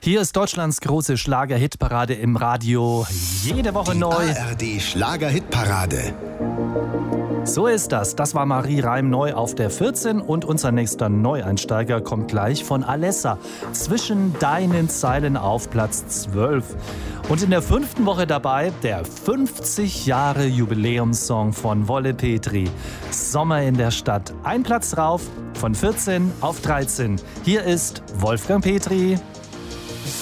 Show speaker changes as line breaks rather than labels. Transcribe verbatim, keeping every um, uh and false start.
Hier ist Deutschlands große Schlager-Hitparade im Radio. Jede Woche
Die
neu.
A R D Schlager-Hitparade.
So ist das. Das war Marie Reim neu auf der vierzehn und unser nächster Neueinsteiger kommt gleich von Alessa. Zwischen deinen Zeilen auf Platz zwölf. Und in der fünften Woche dabei der fünfzig Jahre Jubiläumssong von Wolle Petri. Sommer in der Stadt. Ein Platz drauf, von vierzehn auf dreizehn. Hier ist Wolfgang Petri.